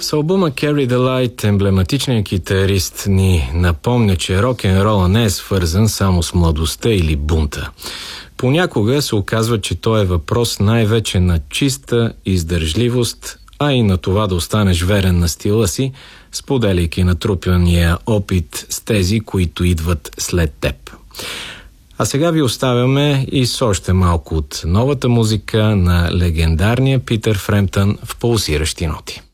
С албума Carry the Light емблематичният китарист ни напомня, че рок-н-рола не е свързан само с младостта или бунта. Понякога се оказва, че той е въпрос най-вече на чиста издържливост, а и на това да останеш верен на стила си, споделяйки натрупания опит с тези, които идват след теб. А сега ви оставяме и с още малко от новата музика на легендарния Питър Фремптън в пулсиращи ноти.